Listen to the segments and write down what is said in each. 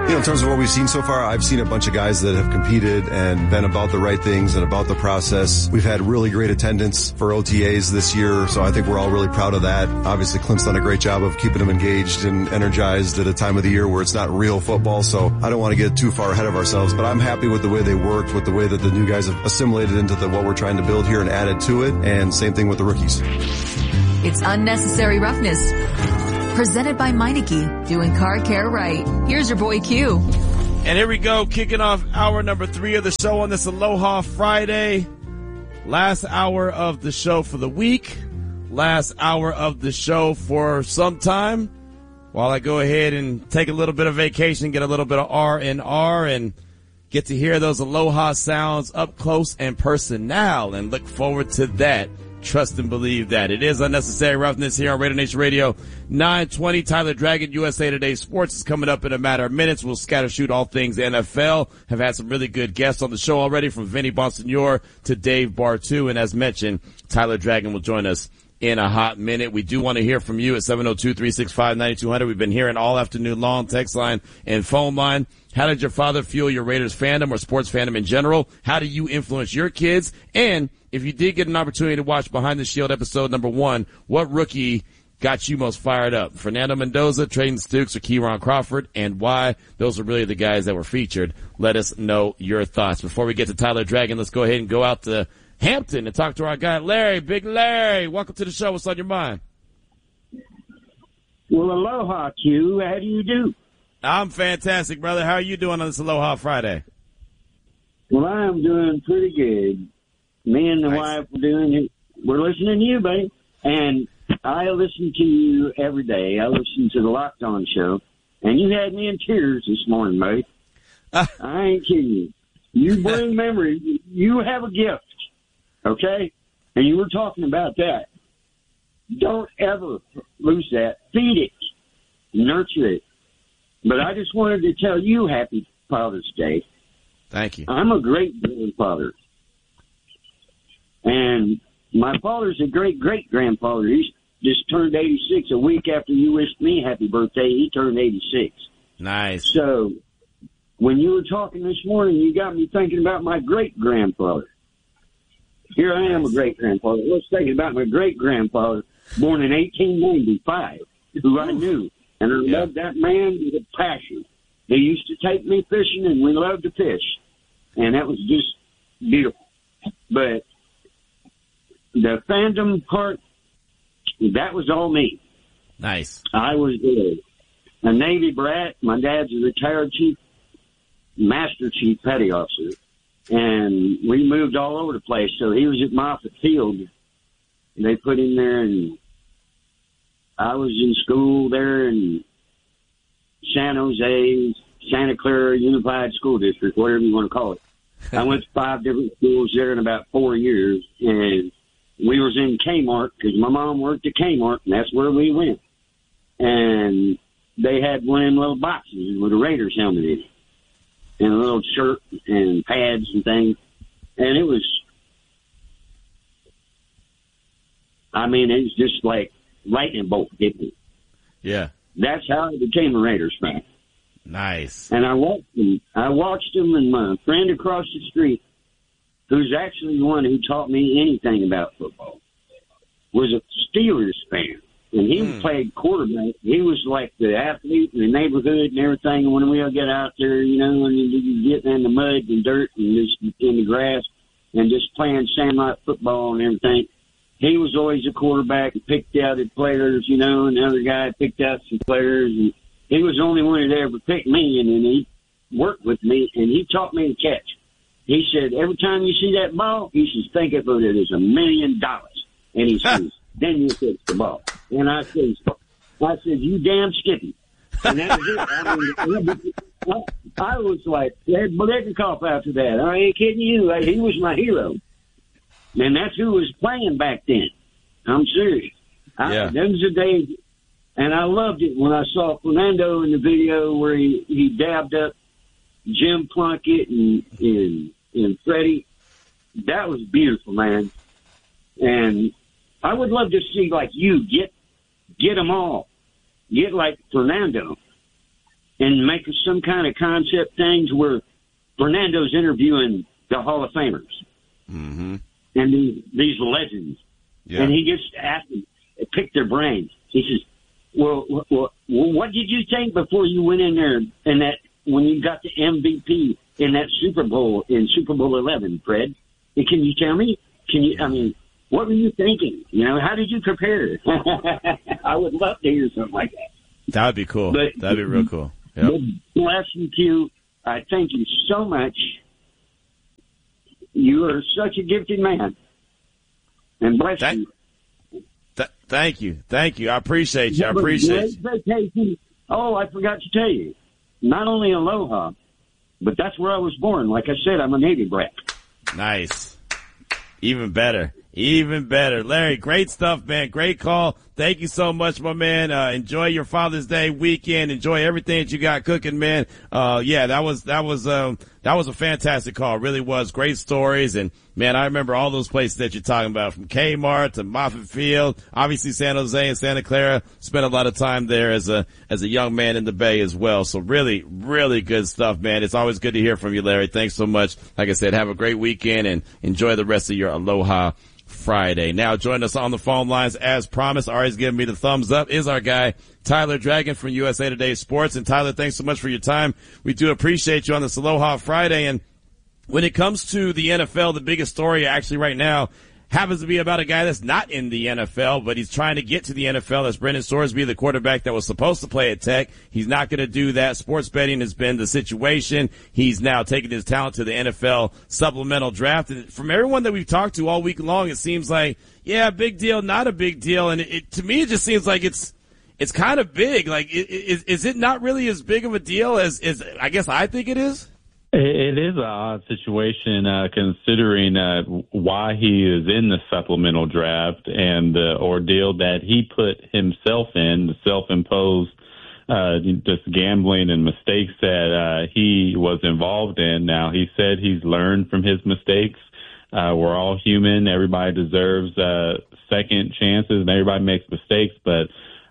In terms of what we've seen so far, I've seen a bunch of guys that have competed and been about the right things and about the process. We've had really great attendance for OTAs this year, so I think we're all really proud of that. Obviously, Clint's done a great job of keeping them engaged and energized at a time of the year where it's not real football, so I don't want to get too far ahead of ourselves, but I'm happy with the way they worked, with the way that the new guys have assimilated into what we're trying to build here and added to it, and same thing with the rookies. It's Unnecessary Roughness. Presented by Meineke, doing car care right. Here's your boy Q. And here we go, kicking off hour number 3 of the show on this Aloha Friday. Last hour of the show for the week. Last hour of the show for some time. While I go ahead and take a little bit of vacation, get a little bit of R&R, and get to hear those Aloha sounds up close and personal, and look forward to that. Trust and believe that. It is Unnecessary Roughness here on Raider Nation Radio 920. Tyler Dragon, USA Today Sports is coming up in a matter of minutes. We'll scatter shoot all things NFL. Have had some really good guests on the show already, from Vinny Bonsignore to Dave Bartu. And as mentioned, Tyler Dragon will join us in a hot minute. We do want to hear from you at 702-365-9200. We've been hearing all afternoon long, text line and phone line. How did your father fuel your Raiders fandom or sports fandom in general? How do you influence your kids? And if you did get an opportunity to watch Behind the Shield episode number 1, what rookie got you most fired up? Fernando Mendoza, Trayton Stukes, or Kieron Crawford, and why? Those are really the guys that were featured. Let us know your thoughts. Before we get to Tyler Dragon, let's go ahead and go out to Hampton and talk to our guy, Larry. Big Larry, welcome to the show. What's on your mind? Well, aloha, Q. How do you do? I'm fantastic, brother. How are you doing on this Aloha Friday? Well, I am doing pretty good. Me and the wife we're listening to you, buddy. And I listen to you every day. I listen to the Locked On show. And you had me in tears this morning, buddy. I ain't kidding you. You bring memories. You have a gift, okay? And you were talking about that. Don't ever lose that. Feed it. Nurture it. But I just wanted to tell you Happy Father's Day. Thank you. I'm a great grandfather. And my father's a great-great-grandfather. He just turned 86 a week after you wished me happy birthday. He turned 86. Nice. So when you were talking this morning, you got me thinking about my great-grandfather. Here I am, a great-grandfather. I was thinking about my great-grandfather, born in 1895, who I knew. And I loved that man with a passion. He used to take me fishing, and we loved to fish. And that was just beautiful. But the fandom part, that was all me. Nice. I was a Navy brat. My dad's a retired Master Chief Petty Officer. And we moved all over the place. So he was at Moffett Field. They put him there, and I was in school there in San Jose, Santa Clara Unified School District, whatever you want to call it. I went to 5 different schools there in about 4 years, and we was in Kmart because my mom worked at Kmart, and that's where we went. And they had one of them little boxes with a Raiders helmet in it, and a little shirt and pads and things. And it was just like lightning bolt hit me. Yeah. That's how I became a Raiders fan. Nice. And I watched them, and my friend across the street, who's actually the one who taught me anything about football, was a Steelers fan. And he played quarterback. He was like the athlete in the neighborhood and everything. And when we'll get out there, and you get in the mud and dirt and just in the grass and just playing sandlot football and everything, he was always a quarterback and picked out the players, and the other guy picked out some players. And he was the only one that ever picked me, and then he worked with me, and he taught me to catch. He said, every time you see that ball, you should think of it as $1 million. And he says, then you catch the ball. And I said, you damn Skippy. And that was it. I was like, Blitzenkoff after that. I ain't kidding you. He was my hero. And that's who was playing back then. I'm serious. Them was the days. And I loved it when I saw Fernando in the video where he dabbed up Jim Plunkett and Freddie. That was beautiful, man. And I would love to see, like you, get them all. Get like Fernando. and make some kind of concept things where Fernando's interviewing the Hall of Famers and these legends. Yeah. And he gets to ask them, pick their brains. He says, well, what did you think before you went in there and that when you got the MVP in that Super Bowl in Super Bowl 11, Fred? And can you tell me? What were you thinking? How did you prepare? I would love to hear something like that. That would be cool. That'd be real cool. Yep. Bless you, Q. I thank you so much. You are such a gifted man. And bless you. Thank you. I appreciate you. I appreciate you. Vacation. Oh, I forgot to tell you. Not only Aloha, but that's where I was born. Like I said, I'm a Navy brat. Nice. Even better. Larry, great stuff, man. Great call. Thank you so much, my man. Enjoy your Father's Day weekend. Enjoy everything that you got cooking, man. That was a fantastic call. It really was. Great stories. And man, I remember all those places that you're talking about, from Kmart to Moffett Field, obviously San Jose and Santa Clara. Spent a lot of time there as a young man in the Bay as well. So really, really good stuff, man. It's always good to hear from you, Larry. Thanks so much. Like I said, have a great weekend and enjoy the rest of your Aloha Friday. Now join us on the phone lines as promised. Ari's giving me the thumbs up is our guy, Tyler Dragon from USA Today Sports. And Tyler, thanks so much for your time. We do appreciate you on this Aloha Friday. And when it comes to the NFL, the biggest story actually right now happens to be about a guy that's not in the NFL, but he's trying to get to the NFL. That's Brendan Sorsby, the quarterback that was supposed to play at Tech. He's not going to do that. Sports betting has been the situation. He's now taking his talent to the NFL supplemental draft. And from everyone that we've talked to all week long, it seems like, yeah, big deal, not a big deal. And to me, it just seems like it's kind of big. Like, is it not really as big of a deal as I guess I think it is? It is an odd situation considering why he is in the supplemental draft and the ordeal that he put himself in, the self-imposed just gambling and mistakes that he was involved in. Now, he said he's learned from his mistakes. We're all human. Everybody deserves second chances, and everybody makes mistakes, but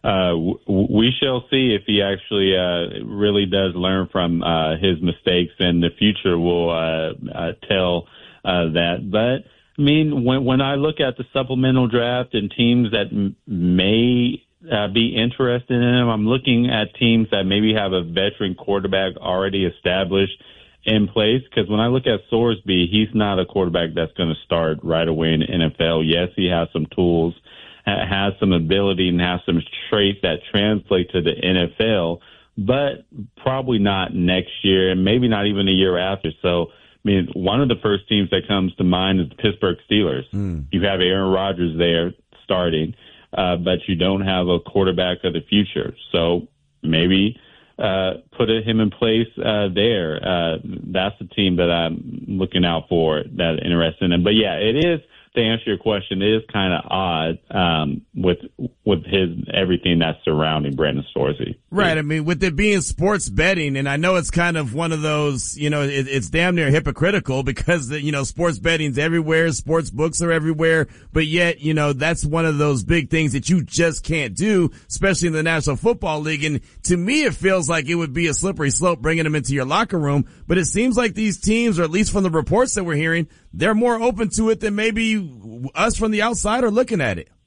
we shall see if he actually really does learn from his mistakes, and the future will tell that. But, I mean, when I look at the supplemental draft and teams that may be interested in him, I'm looking at teams that maybe have a veteran quarterback already established in place, because when I look at Sorsby, he's not a quarterback that's going to start right away in the NFL. Yes, he has some tools, has some ability, and has some traits that translate to the NFL, but probably not next year and maybe not even the year after. So, I mean, one of the first teams that comes to mind is the Pittsburgh Steelers. You have Aaron Rodgers there starting, but you don't have a quarterback of the future. So maybe put him in place there. That's the team that I'm looking out for, that interested in him. But, yeah, it is. To answer your question, it is kind of odd with his everything that's surrounding Brendan Sorsby. Right. I mean, with it being sports betting, and I know it's kind of one of those, it's damn near hypocritical because, sports betting's everywhere, sports books are everywhere, but yet, that's one of those big things that you just can't do, especially in the National Football League. And to me, it feels like it would be a slippery slope bringing them into your locker room, but it seems like these teams, or at least from the reports that we're hearing, they're more open to it than maybe us from the outside are looking at it.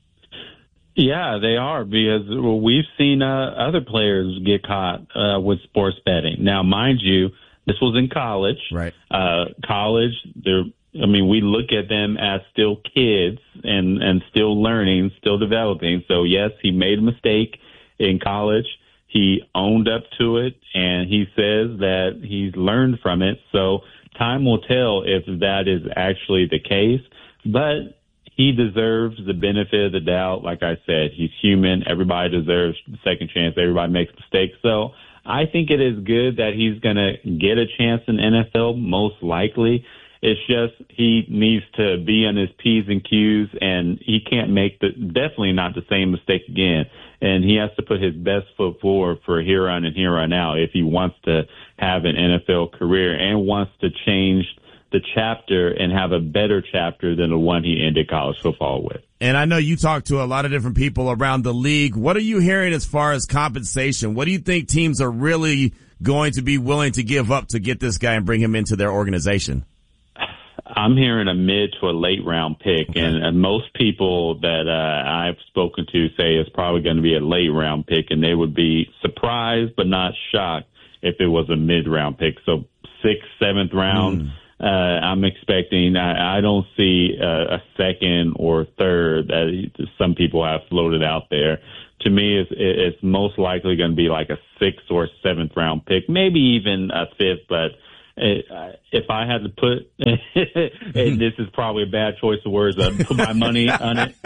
Yeah, they are, because we've seen other players get caught with sports betting. Now, mind you, this was in college. Right. College, we look at them as still kids and still learning, still developing. So, yes, he made a mistake in college. He owned up to it, and he says that he's learned from it. So time will tell if that is actually the case, but he deserves the benefit of the doubt. Like I said, he's human. Everybody deserves the second chance. Everybody makes mistakes. So I think it is good that he's going to get a chance in NFL, most likely. It's just he needs to be on his P's and Q's, and he can't make definitely not the same mistake again. And he has to put his best foot forward for here on and here on out if he wants to have an NFL career and wants to change the chapter and have a better chapter than the one he ended college football with. And I know you talk to a lot of different people around the league. What are you hearing as far as compensation? What do you think teams are really going to be willing to give up to get this guy and bring him into their organization? I'm hearing a mid to a late round pick, okay. and most people that I've spoken to say it's probably going to be a late round pick, and they would be surprised but not shocked if it was a mid round pick. So 6th, 7th round. I'm expecting. I don't see a second or third that some people have floated out there. To me, it's most likely going to be like a 6th or 7th round pick, maybe even a 5th, but if I had to put, and this is probably a bad choice of words, put my money on it,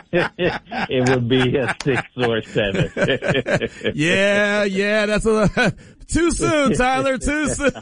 it would be a 6 or 7. Yeah, that's too soon, Tyler, too soon.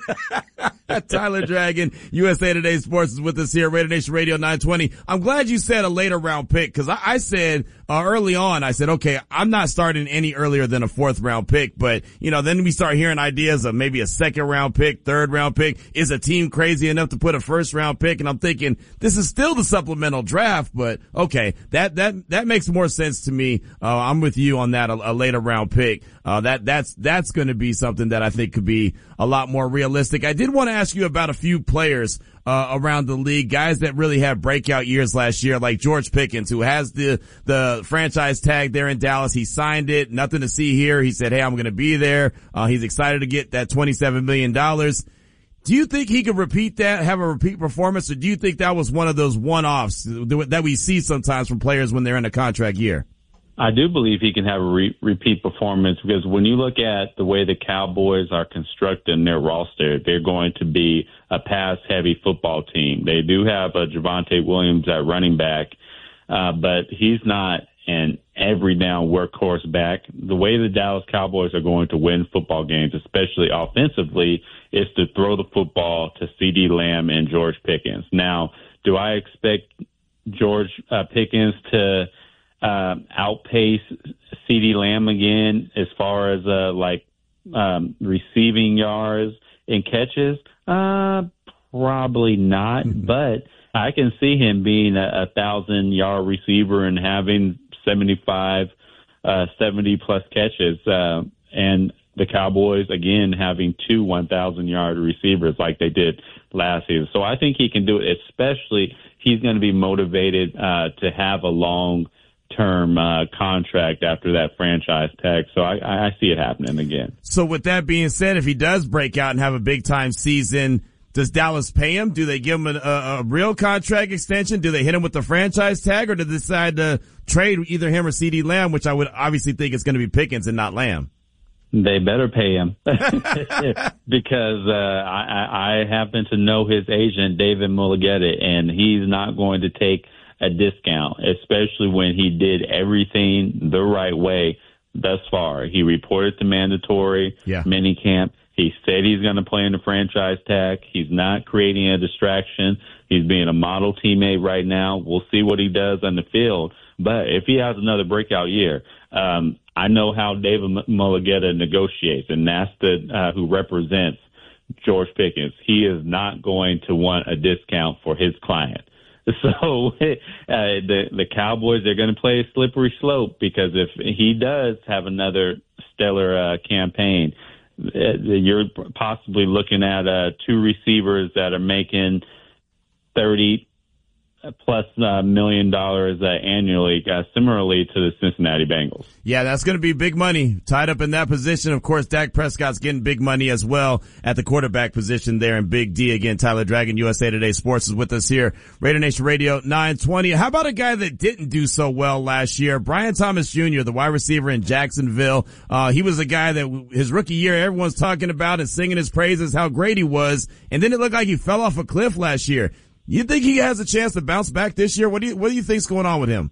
Tyler Dragon, USA Today Sports is with us here, Raider Nation Radio 920. I'm glad you said a later round pick, because I said early on, I said, okay, I'm not starting any earlier than a 4th round pick, but then we start hearing ideas of maybe a 2nd round pick, 3rd round pick. Is a team crazy enough to put a 1st round pick? And I'm thinking this is still the supplemental draft, but okay, that makes more sense to me. I'm with you on that, a later round pick. That's going to be something that I think could be a lot more realistic. I did want to ask you about a few players around the league, guys that really had breakout years last year, like George Pickens, who has the franchise tag there in Dallas. He signed it, nothing to see here. He said, hey, I'm going to be there. He's excited to get that $27 million. Do you think he could repeat that, have a repeat performance, or do you think that was one of those one-offs that we see sometimes from players when they're in a contract year? I do believe he can have a repeat performance, because when you look at the way the Cowboys are constructing their roster, they're going to be a pass-heavy football team. They do have a Javonte Williams at running back, but he's not an every-down workhorse back. The way the Dallas Cowboys are going to win football games, especially offensively, is to throw the football to CeeDee Lamb and George Pickens. Now, do I expect George Pickens to outpace CeeDee Lamb again as far as receiving yards and catches? Probably not, but I can see him being a 1,000-yard receiver and having 70-plus catches, and the Cowboys, again, having 2 1,000-yard receivers like they did last season. So I think he can do it, especially he's going to be motivated to have a long-term contract after that franchise tag. So I see it happening again. So with that being said, if he does break out and have a big-time season, does Dallas pay him? Do they give him a real contract extension? Do they hit him with the franchise tag, or do they decide to trade either him or CeeDee Lamb, which I would obviously think is going to be Pickens and not Lamb? They better pay him because I happen to know his agent, David Mulligetta, and he's not going to take a discount, especially when he did everything the right way thus far. He reported to mandatory minicamp. He said he's going to play in the franchise tag. He's not creating a distraction. He's being a model teammate right now. We'll see what he does on the field. But if he has another breakout year, I know how David Mulligetta negotiates, and that's who represents George Pickens. He is not going to want a discount for his client. So the Cowboys, they're going to play a slippery slope, because if he does have another stellar campaign, you're possibly looking at 2 receivers that are making $30+ million annually, similarly to the Cincinnati Bengals. Yeah, that's going to be big money tied up in that position. Of course, Dak Prescott's getting big money as well at the quarterback position there in Big D. Again, Tyler Dragon, USA Today Sports, is with us here. Raider Nation Radio 920. How about a guy that didn't do so well last year? Brian Thomas Jr., the wide receiver in Jacksonville. He was a guy that his rookie year, everyone's talking about and singing his praises, how great he was. And then it looked like he fell off a cliff last year. You think he has a chance to bounce back this year? What do you think's going on with him?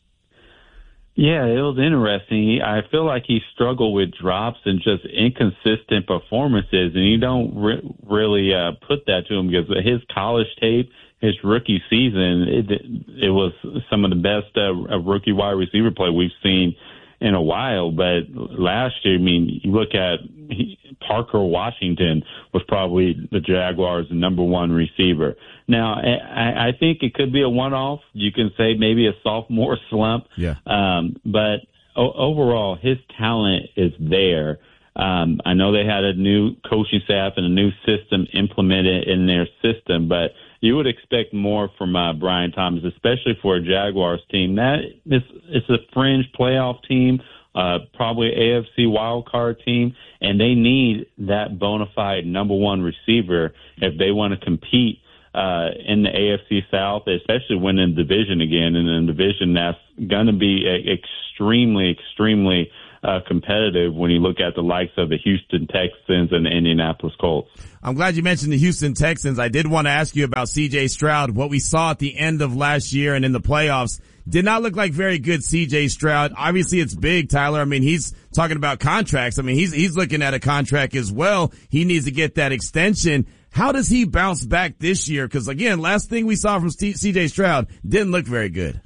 Yeah, it was interesting. I feel like he struggled with drops and just inconsistent performances, and you don't really put that to him, because his college tape, his rookie season, it was some of the best rookie wide receiver play we've seen in a while. But last year, I mean, you look at Parker Washington was probably the Jaguars' number one receiver. Now, I think it could be a one-off. You can say maybe a sophomore slump. Yeah. But overall, his talent is there. I know they had a new coaching staff and a new system implemented in their system, but you would expect more from Brian Thomas, especially for a Jaguars team. It's a fringe playoff team, probably AFC wildcard team, and they need that bona fide number one receiver if they want to compete in the AFC South, especially winning the division again, in a division that's going to be extremely competitive when you look at the likes of the Houston Texans and the Indianapolis Colts. I'm glad you mentioned the Houston Texans. I did want to ask you about C.J. Stroud. What we saw at the end of last year and in the playoffs did not look like very good C.J. Stroud. Obviously, it's big, Tyler. I mean, he's talking about contracts. I mean, he's looking at a contract as well. He needs to get that extension. How does he bounce back this year? Because, again, last thing we saw from C.J. Stroud didn't look very good.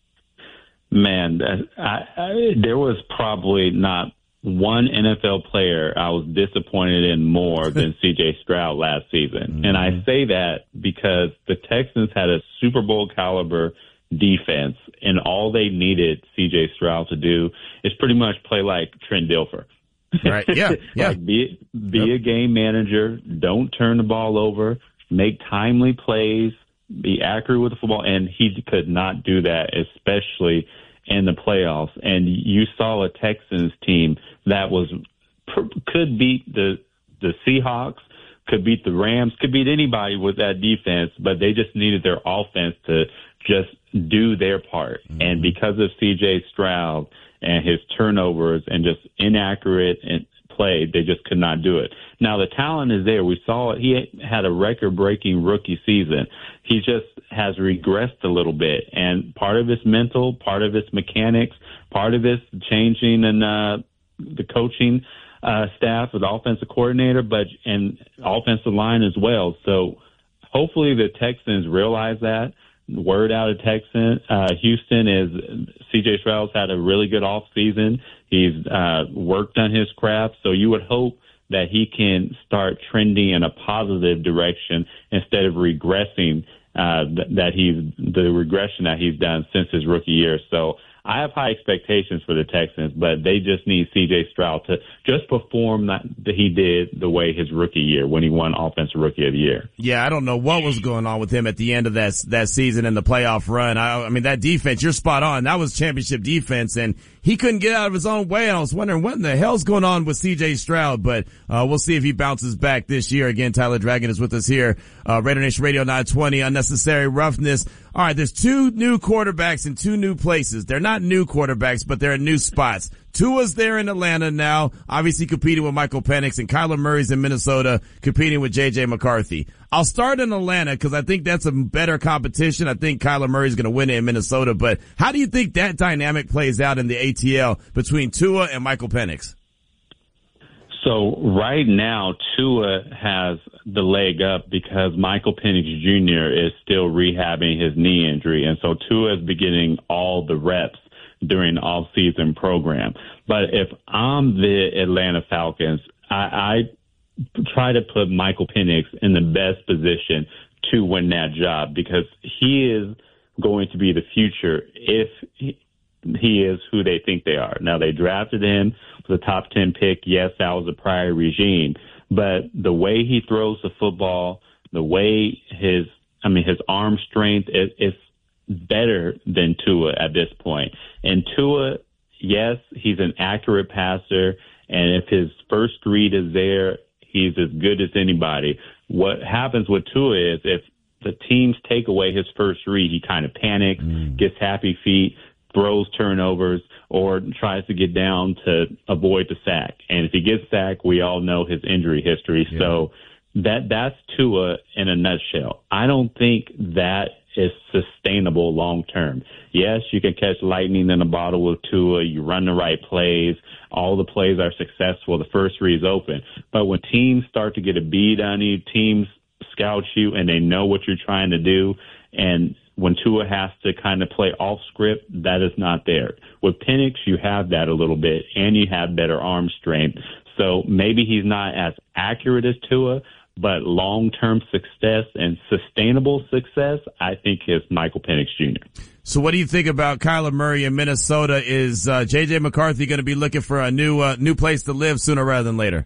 Man, there was probably not one NFL player I was disappointed in more than C.J. Stroud last season. Mm-hmm. And I say that because the Texans had a Super Bowl caliber defense, and all they needed C.J. Stroud to do is pretty much play like Trent Dilfer. Right. Yeah. Yeah. Like be a game manager. Don't turn the ball over. Make timely plays. Be accurate with the football. And he could not do that, especially in the playoffs. And you saw a Texans team that could beat the Seahawks, could beat the Rams, could beat anybody with that defense, but they just needed their offense to just do their part. Mm-hmm. And because of C.J. Stroud and his turnovers and just inaccurate play, they just could not do it. Now, the talent is there. We saw it. He had a record-breaking rookie season. He just has regressed a little bit. And part of it's mental, part of it's mechanics, part of it's changing in the coaching staff with the offensive coordinator, and offensive line as well. So hopefully the Texans realize that. Word out of Houston is C.J. Stroud's had a really good offseason. He's worked on his craft, so you would hope that he can start trending in a positive direction instead of regressing the regression that he's done since his rookie year. So I have high expectations for the Texans, but they just need C.J. Stroud to just perform that he did the way his rookie year when he won Offensive Rookie of the Year. Yeah, I don't know what was going on with him at the end of that season in the playoff run. I mean, that defense, you're spot on. That was championship defense, and he couldn't get out of his own way. And I was wondering what in the hell's going on with C.J. Stroud, but we'll see if he bounces back this year. Again, Tyler Dragon is with us here. Raider Nation Radio 920, Unnecessary Roughness. All right, there's two new quarterbacks in two new places. They're not new quarterbacks, but they're in new spots. Tua's there in Atlanta now, obviously competing with Michael Penix, and Kyler Murray's in Minnesota competing with J.J. McCarthy. I'll start in Atlanta because I think that's a better competition. I think Kyler Murray's going to win it in Minnesota, but how do you think that dynamic plays out in the ATL between Tua and Michael Penix? So right now, Tua has the leg up because Michael Penix Jr. is still rehabbing his knee injury, and so Tua is beginning all the reps during the off-season program. But if I'm the Atlanta Falcons, I try to put Michael Penix in the best position to win that job because he is going to be the future if he is who they think they are. Now, they drafted him with a top 10 pick. Yes, that was a prior regime. But the way he throws the football, the way his arm strength is better than Tua at this point. And Tua, yes, he's an accurate passer, and if his first read is there, he's as good as anybody. What happens with Tua is if the teams take away his first read, he kind of panics, gets happy feet, throws turnovers, or tries to get down to avoid the sack. And if he gets sacked, we all know his injury history. Yeah. So that's Tua in a nutshell. I don't think that is sustainable long term. Yes, you can catch lightning in a bottle with Tua. You run the right plays. All the plays are successful. The first read is open. But when teams start to get a bead on you, teams scout you and they know what you're trying to do, and when Tua has to kind of play off script, that is not there. With Penix, you have that a little bit, and you have better arm strength. So maybe he's not as accurate as Tua, But long-term success and sustainable success, I think, is Michael Penix Jr. So what do you think about Kyler Murray in Minnesota? Is J.J. McCarthy going to be looking for a new place to live sooner rather than later?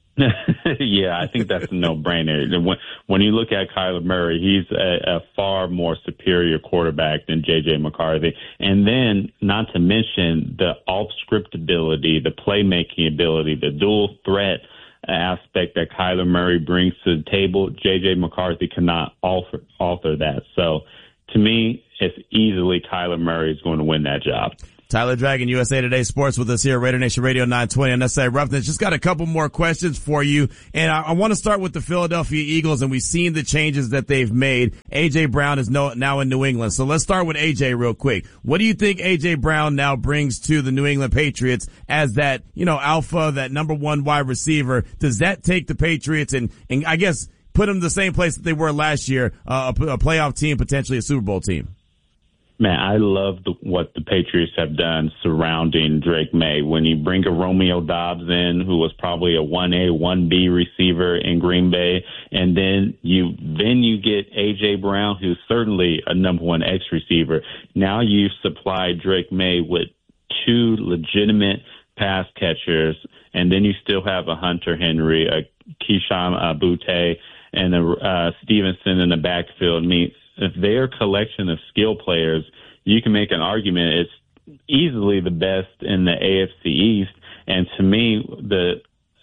Yeah, I think that's a no-brainer. When you look at Kyler Murray, he's a far more superior quarterback than J.J. McCarthy. And then, not to mention the off-script ability, the playmaking ability, the dual threat aspect that Kyler Murray brings to the table. J.J. McCarthy cannot alter that. So, to me, it's easily Kyler Murray is going to win that job. Tyler Dragon, USA Today Sports with us here, Raider Nation Radio 920 Unnecessary Roughness. Just got a couple more questions for you. And I want to start with the Philadelphia Eagles, and we've seen the changes that they've made. A.J. Brown is now in New England. So let's start with A.J. real quick. What do you think A.J. Brown now brings to the New England Patriots as that, alpha, that number one wide receiver? Does that take the Patriots and I guess put them the same place that they were last year, a playoff team, potentially a Super Bowl team? Man, I love what the Patriots have done surrounding Drake May. When you bring a Romeo Doubs in, who was probably a 1A, 1B receiver in Green Bay, and then you get A.J. Brown, who's certainly a number one X receiver. Now you've supplied Drake May with two legitimate pass catchers, and then you still have a Hunter Henry, a Keyshawn Butte, and a Stevenson in the backfield. I mean, if they're a collection of skill players, you can make an argument it's easily the best in the AFC East. And to me, the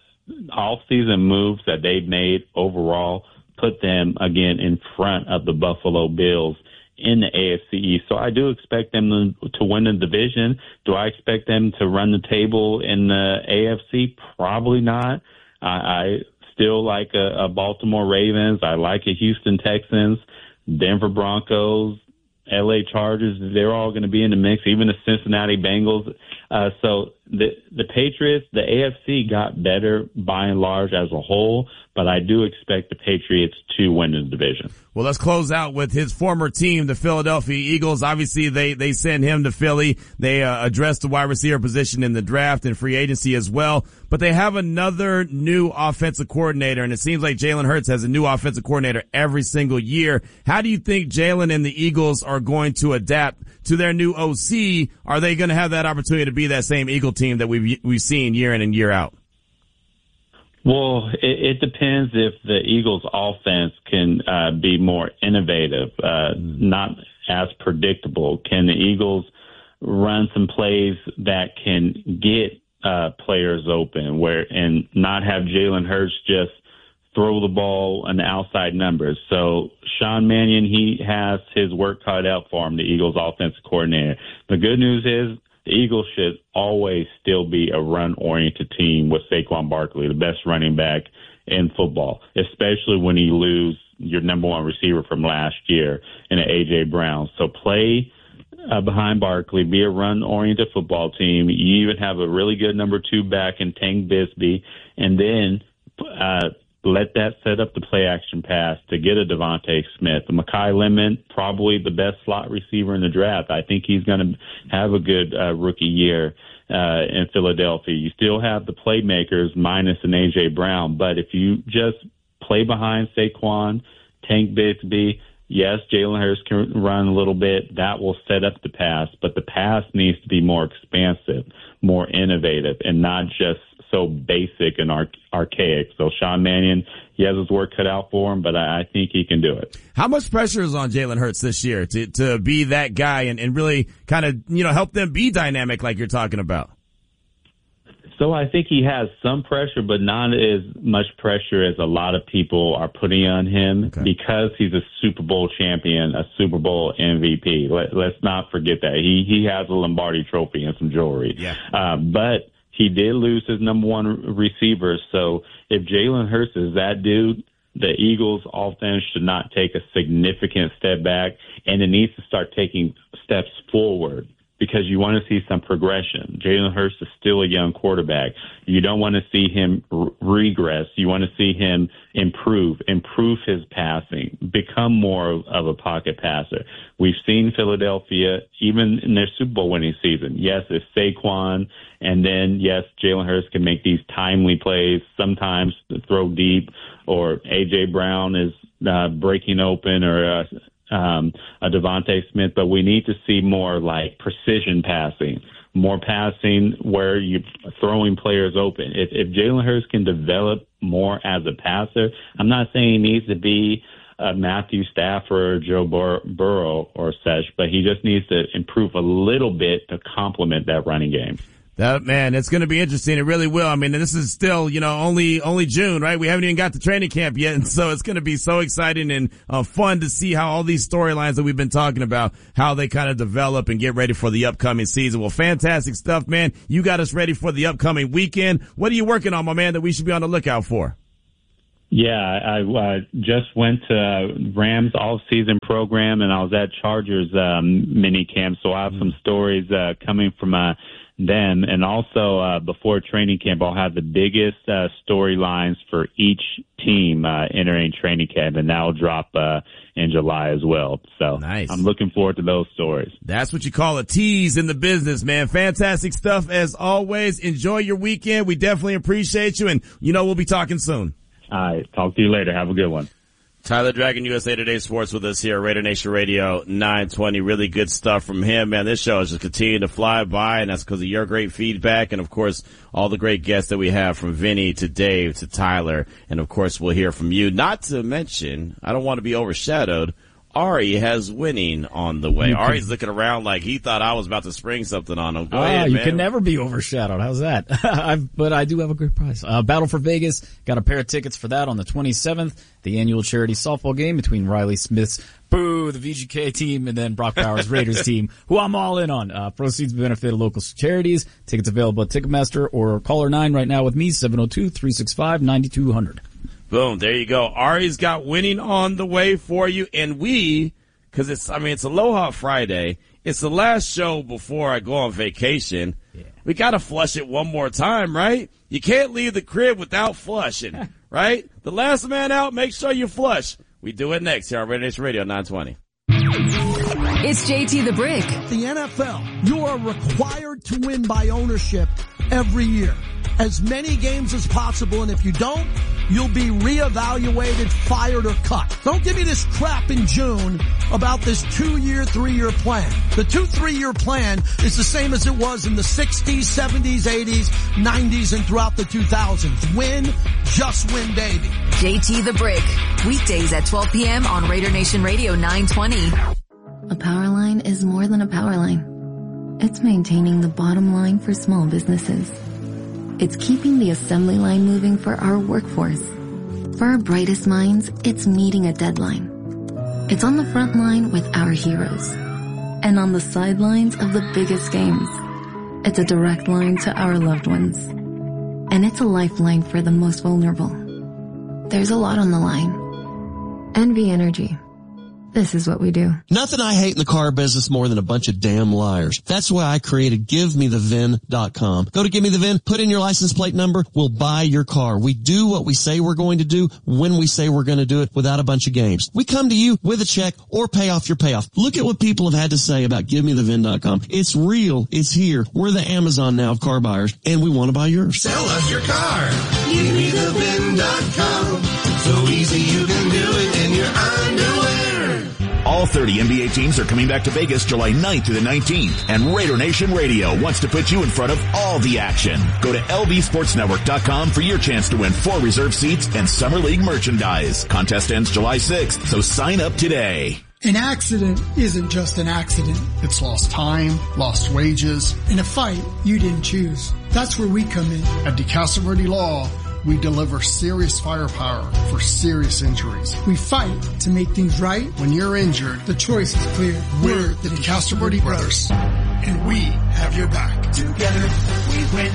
off-season moves that they've made overall put them, again, in front of the Buffalo Bills in the AFC East. So I do expect them to win the division. Do I expect them to run the table in the AFC? Probably not. I still like a Baltimore Ravens. I like a Houston Texans. Denver Broncos, LA Chargers, they're all going to be in the mix, even the Cincinnati Bengals. So the Patriots, the AFC got better by and large as a whole, but I do expect the Patriots to win the division. Well, let's close out with his former team, the Philadelphia Eagles. Obviously, they send him to Philly. They addressed the wide receiver position in the draft and free agency as well. But they have another new offensive coordinator, and it seems like Jalen Hurts has a new offensive coordinator every single year. How do you think Jalen and the Eagles are going to adapt to their new OC? Are they going to have that opportunity to be that same Eagle team that we've seen year in and year out? Well, it depends if the Eagles' offense can be more innovative, not as predictable. Can the Eagles run some plays that can get players open and not have Jalen Hurts just throw the ball on the outside numbers? So Sean Mannion, he has his work cut out for him, the Eagles' offensive coordinator. The good news is the Eagles should always still be a run-oriented team with Saquon Barkley, the best running back in football, especially when you lose your number one receiver from last year in A.J. Brown. So play behind Barkley, be a run-oriented football team. You even have a really good number two back in Tank Bigsby, and then let that set up the play-action pass to get a Devontae Smith. Mekhi Lemon, probably the best slot receiver in the draft. I think he's going to have a good rookie year in Philadelphia. You still have the playmakers minus an A.J. Brown, but if you just play behind Saquon, Tank Bigsby, yes, Jalen Hurts can run a little bit. That will set up the pass, but the pass needs to be more expansive, more innovative, and not just so basic and archaic. So Sean Mannion, he has his work cut out for him, but I think he can do it. How much pressure is on Jalen Hurts this year to be that guy and really kind of, help them be dynamic like you're talking about? So I think he has some pressure, but not as much pressure as a lot of people are putting on him because he's a Super Bowl champion, a Super Bowl MVP. Let's not forget that. He has a Lombardi trophy and some jewelry. Yeah. But he did lose his number one receiver. So if Jalen Hurts is that dude, the Eagles' offense should not take a significant step back, and it needs to start taking steps forward because you want to see some progression. Jalen Hurts is still a young quarterback. You don't want to see him regress. You want to see him improve his passing, become more of a pocket passer. We've seen Philadelphia, even in their Super Bowl winning season. Yes, it's Saquon, and then, yes, Jalen Hurts can make these timely plays, sometimes throw deep, or A.J. Brown is breaking open, or a Devontae Smith, but we need to see more like precision passing, more passing where you're throwing players open. If Jalen Hurts can develop more as a passer, I'm not saying he needs to be Matthew Stafford or Joe Burrow or such, but he just needs to improve a little bit to complement that running game. That, man, it's going to be interesting. It really will. I mean, this is still, only June, right? We haven't even got to training camp yet. And so it's going to be so exciting and fun to see how all these storylines that we've been talking about, how they kind of develop and get ready for the upcoming season. Well, fantastic stuff, man. You got us ready for the upcoming weekend. What are you working on, my man, that we should be on the lookout for? Yeah, I just went to Rams all-season program, and I was at Chargers mini camp, so I have some stories coming from them. And also before training camp, I'll have the biggest storylines for each team entering training camp, and that'll drop in July as well. So nice. I'm looking forward to those stories. That's what you call a tease in the business, man. Fantastic stuff as always. Enjoy your weekend. We definitely appreciate you, and we'll be talking soon. All right. Talk to you later. Have a good one. Tyler Dragon, USA Today Sports with us here at Raider Nation Radio 920. Really good stuff from him, man. This show is just continuing to fly by, and that's because of your great feedback and, of course, all the great guests that we have from Vinny to Dave to Tyler. And, of course, we'll hear from you. Not to mention, I don't want to be overshadowed, Ari has winning on the way. Ari's looking around like he thought I was about to spring something on him. Go ahead, you man. can never be overshadowed. How's that? But I do have a great prize. Battle for Vegas. Got a pair of tickets for that on the 27th. The annual charity softball game between Riley Smith's the VGK team, and then Brock Bowers' Raiders team, who I'm all in on. Proceeds benefit local charities. Tickets available at Ticketmaster or caller 9 right now with me, 702-365-9200. Boom, there you go. Ari's got winning on the way for you, and because it's Aloha Friday. It's the last show before I go on vacation. Yeah. We gotta flush it one more time, right? You can't leave the crib without flushing, right? The last man out, make sure you flush. We do it next here on Raider Nation Radio 920. It's JT the Brick. The NFL, you are required to win by ownership every year. As many games as possible, and if you don't, you'll be reevaluated, fired, or cut. Don't give me this crap in June about this 2-year, 3-year plan. The 2-3-year plan is the same as it was in the 60s, 70s, 80s, 90s, and throughout the 2000s. Win, just win, baby. JT the Brick. Weekdays at 12 p.m. on Raider Nation Radio 920. A power line is more than a power line. It's maintaining the bottom line for small businesses. It's keeping the assembly line moving for our workforce. For our brightest minds, it's meeting a deadline. It's on the front line with our heroes. And on the sidelines of the biggest games. It's a direct line to our loved ones. And it's a lifeline for the most vulnerable. There's a lot on the line. NV Energy. This is what we do. Nothing I hate in the car business more than a bunch of damn liars. That's why I created GiveMeTheVIN.com. Go to Give Me the VIN, put in your license plate number, we'll buy your car. We do what we say we're going to do when we say we're going to do it without a bunch of games. We come to you with a check or pay off your payoff. Look at what people have had to say about GiveMeTheVIN.com. It's real. It's here. We're the Amazon now of car buyers, and we want to buy yours. Sell us your car. GiveMeTheVIN.com. So easy you can do it in your underwear. All 30 NBA teams are coming back to Vegas July 9th through the 19th, and Raider Nation Radio wants to put you in front of all the action. Go to LVSportsNetwork.com for your chance to win 4 reserve seats and Summer League merchandise. Contest ends July 6th, so sign up today. An accident isn't just an accident. It's lost time, lost wages, and a fight you didn't choose. That's where we come in. At DeCastro Law, we deliver serious firepower for serious injuries. We fight to make things right. When you're injured, the choice is clear. We're the DeCastro Brothers, and we have your back. Together, we win.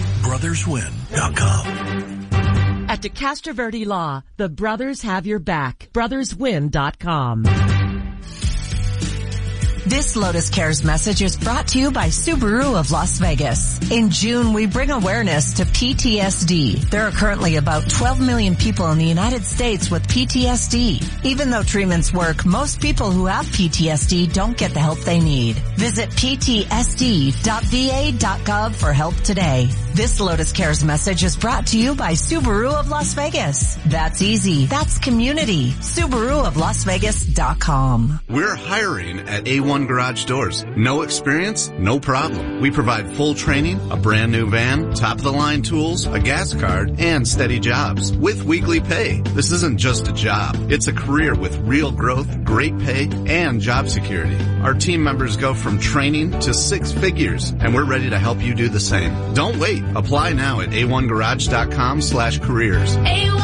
BrothersWin.com. At DeCastro Law, the brothers have your back. BrothersWin.com. This Lotus Cares message is brought to you by Subaru of Las Vegas. In June, we bring awareness to PTSD. There are currently about 12 million people in the United States with PTSD. Even though treatments work, most people who have PTSD don't get the help they need. Visit ptsd.va.gov for help today. This Lotus Cares message is brought to you by Subaru of Las Vegas. That's easy. That's community. SubaruofLasVegas.com. We're hiring at A1 Garage Doors. No experience? No problem. We provide full training, a brand new van, top of the line tools, a gas card, and steady jobs with weekly pay. This isn't just a job. It's a career with real growth, great pay, and job security. Our team members go from training to 6 figures, and we're ready to help you do the same. Don't wait. Apply now at a1garage.com/careers. A1